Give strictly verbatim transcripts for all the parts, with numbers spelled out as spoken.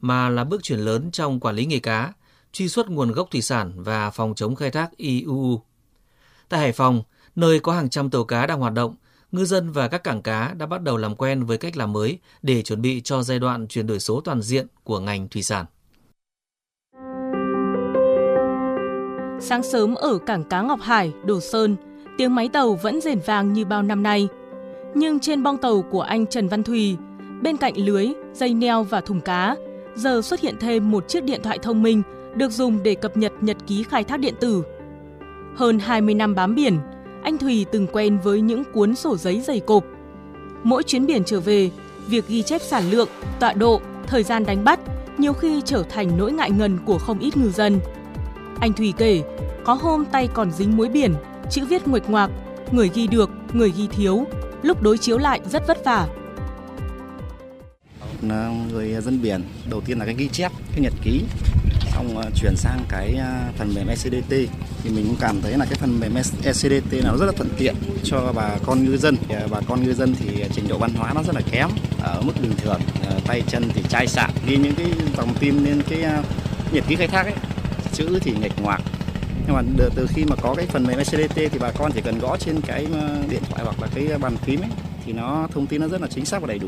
mà là bước chuyển lớn trong quản lý nghề cá, truy xuất nguồn gốc thủy sản và phòng chống khai thác i u u. Tại Hải Phòng, nơi có hàng trăm tàu cá đang hoạt động, ngư dân và các cảng cá đã bắt đầu làm quen với cách làm mới để chuẩn bị cho giai đoạn chuyển đổi số toàn diện của ngành thủy sản. Sáng sớm ở cảng cá Ngọc Hải, Đồ Sơn, tiếng máy tàu vẫn rền vang như bao năm nay. Nhưng trên bong tàu của anh Trần Văn Thùy, bên cạnh lưới, dây neo và thùng cá, giờ xuất hiện thêm một chiếc điện thoại thông minh được dùng để cập nhật nhật ký khai thác điện tử. Hơn hai mươi năm bám biển, anh Thùy từng quen với những cuốn sổ giấy dày cộp. Mỗi chuyến biển trở về, việc ghi chép sản lượng, tọa độ, thời gian đánh bắt nhiều khi trở thành nỗi ngại ngần của không ít ngư dân. Anh Thùy kể, có hôm tay còn dính muối biển, chữ viết nguệch ngoạc, người ghi được, người ghi thiếu, lúc đối chiếu lại rất vất vả. Người dân biển, đầu tiên là cái ghi chép, cái nhật ký, xong chuyển sang cái phần mềm e xê đê tê thì mình cũng cảm thấy là cái phần mềm e xê đê tê nó rất là thuận tiện cho bà con ngư dân. Bà con ngư dân thì trình độ văn hóa nó rất là kém, ở mức bình thường, tay chân thì chai sạn, ghi những cái dòng tin lên cái nhật ký khai thác ấy, chữ thì nghệch ngoạc. Nhưng mà từ khi mà có cái phần mềm e xê đê tê thì bà con chỉ cần gõ trên cái điện thoại hoặc là cái bàn phím ấy thì nó thông tin nó rất là chính xác và đầy đủ.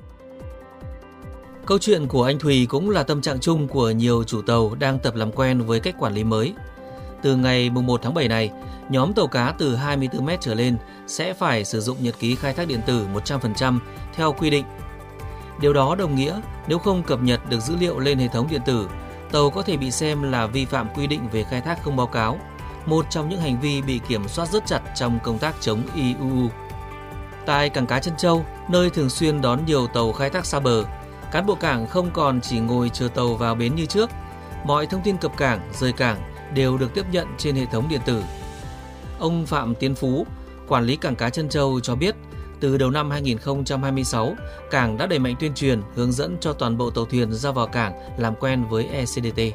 Câu chuyện của anh Thùy cũng là tâm trạng chung của nhiều chủ tàu đang tập làm quen với cách quản lý mới. Từ ngày mùng một tháng bảy này, nhóm tàu cá từ hai mươi tư mét trở lên sẽ phải sử dụng nhật ký khai thác điện tử một trăm phần trăm theo quy định. Điều đó đồng nghĩa nếu không cập nhật được dữ liệu lên hệ thống điện tử, tàu có thể bị xem là vi phạm quy định về khai thác không báo cáo, một trong những hành vi bị kiểm soát rất chặt trong công tác chống i u u. Tại cảng cá Trân Châu, nơi thường xuyên đón nhiều tàu khai thác xa bờ, cán bộ cảng không còn chỉ ngồi chờ tàu vào bến như trước. Mọi thông tin cập cảng, rời cảng đều được tiếp nhận trên hệ thống điện tử. Ông Phạm Tiến Phú, quản lý cảng cá Trân Châu cho biết, từ đầu năm hai nghìn không trăm hai mươi sáu, cảng đã đẩy mạnh tuyên truyền, hướng dẫn cho toàn bộ tàu thuyền ra vào cảng làm quen với e xê đê tê.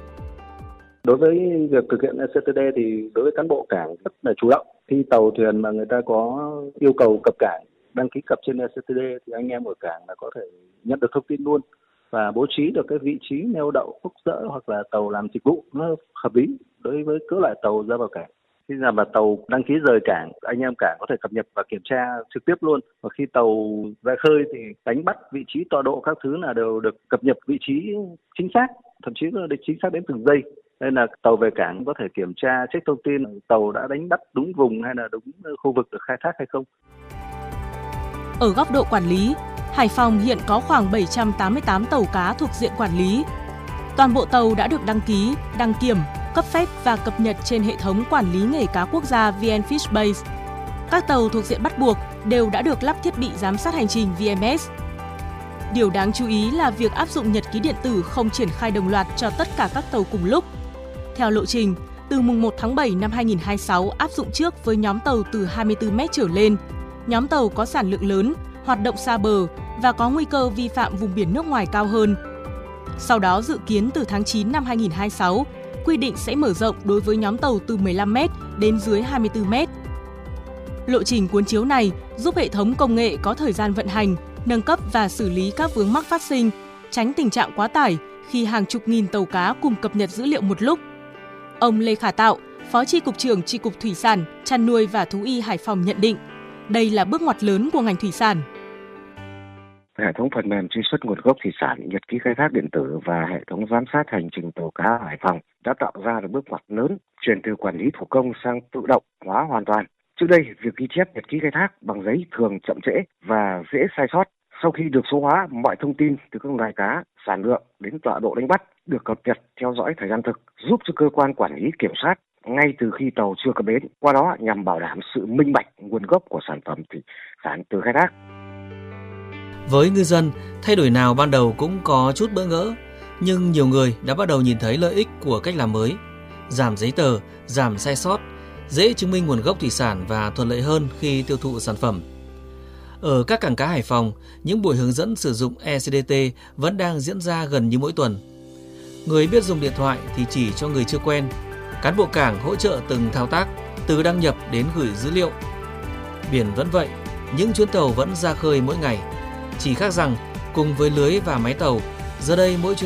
Đối với việc thực hiện e xê đê tê thì đối với cán bộ cảng rất là chủ động. Khi tàu thuyền mà người ta có yêu cầu cập cảng, đăng ký cập trên e xê đê tê thì anh em ở cảng là có thể nhận được thông tin luôn và bố trí được cái vị trí neo đậu, bốc dỡ hoặc là tàu làm dịch vụ nó hợp lý đối với cỡ loại tàu ra vào cảng. Khi nào mà tàu đăng ký rời cảng, anh em cảng có thể cập nhật và kiểm tra trực tiếp luôn. Và khi tàu ra khơi thì đánh bắt vị trí tọa độ các thứ là đều được cập nhật vị trí chính xác, thậm chí là được chính xác đến từng giây. Nên là tàu về cảng có thể kiểm tra, check thông tin tàu đã đánh bắt đúng vùng hay là đúng khu vực được khai thác hay không. Ở góc độ quản lý, Hải Phòng hiện có khoảng bảy trăm tám mươi tám tàu cá thuộc diện quản lý. Toàn bộ tàu đã được đăng ký, đăng kiểm, cấp phép và cập nhật trên hệ thống quản lý nghề cá quốc gia vê en Fishbase. Các tàu thuộc diện bắt buộc đều đã được lắp thiết bị giám sát hành trình vê em ét. Điều đáng chú ý là việc áp dụng nhật ký điện tử không triển khai đồng loạt cho tất cả các tàu cùng lúc. Theo lộ trình, từ mùng một tháng bảy năm hai nghìn không trăm hai mươi sáu áp dụng trước với nhóm tàu từ hai mươi tư mét trở lên, nhóm tàu có sản lượng lớn, hoạt động xa bờ và có nguy cơ vi phạm vùng biển nước ngoài cao hơn. Sau đó dự kiến từ tháng chín năm hai nghìn không trăm hai mươi sáu, quy định sẽ mở rộng đối với nhóm tàu từ mười lăm mét đến dưới hai mươi tư mét. Lộ trình cuốn chiếu này giúp hệ thống công nghệ có thời gian vận hành, nâng cấp và xử lý các vướng mắc phát sinh, tránh tình trạng quá tải khi hàng chục nghìn tàu cá cùng cập nhật dữ liệu một lúc. Ông Lê Khả Tạo, Phó Chi cục trưởng Chi cục Thủy sản, Chăn nuôi và Thú y Hải Phòng nhận định, đây là bước ngoặt lớn của ngành thủy sản. Hệ thống phần mềm truy xuất nguồn gốc thủy sản, nhật ký khai thác điện tử và hệ thống giám sát hành trình tàu cá Hải Phòng đã tạo ra được bước ngoặt lớn, chuyển từ quản lý thủ công sang tự động hóa hoàn toàn. Trước đây, việc ghi chép nhật ký khai thác bằng giấy thường chậm trễ và dễ sai sót. Sau khi được số hóa, mọi thông tin từ các loài cá, sản lượng đến tọa độ đánh bắt được cập nhật theo dõi thời gian thực, giúp cho cơ quan quản lý kiểm soát ngay từ khi tàu chưa cập bến. Qua đó nhằm bảo đảm sự minh bạch nguồn gốc của sản phẩm thủy sản từ khai thác. Với ngư dân, thay đổi nào ban đầu cũng có chút bỡ ngỡ, nhưng nhiều người đã bắt đầu nhìn thấy lợi ích của cách làm mới. Giảm giấy tờ, giảm sai sót, dễ chứng minh nguồn gốc thủy sản và thuận lợi hơn khi tiêu thụ sản phẩm. Ở các cảng cá Hải Phòng, những buổi hướng dẫn sử dụng e xê đê tê vẫn đang diễn ra gần như mỗi tuần. Người biết dùng điện thoại thì chỉ cho người chưa quen. Cán bộ cảng hỗ trợ từng thao tác, từ đăng nhập đến gửi dữ liệu. Biển vẫn vậy, những chuyến tàu vẫn ra khơi mỗi ngày. Chỉ khác rằng, cùng với lưới và máy tàu, giờ đây mỗi chuyến